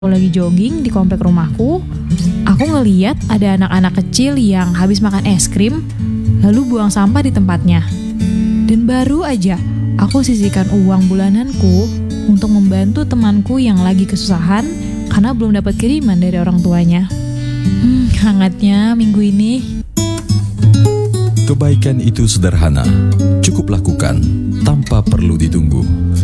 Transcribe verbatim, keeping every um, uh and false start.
Aku lagi jogging di komplek rumahku, aku ngeliat ada anak-anak kecil yang habis makan es krim, lalu buang sampah di tempatnya. Dan baru aja aku sisihkan uang bulananku untuk membantu temanku yang lagi kesusahan karena belum dapat kiriman dari orang tuanya. Hmm, hangatnya minggu ini. Kebaikan itu sederhana, cukup lakukan tanpa perlu ditunggu.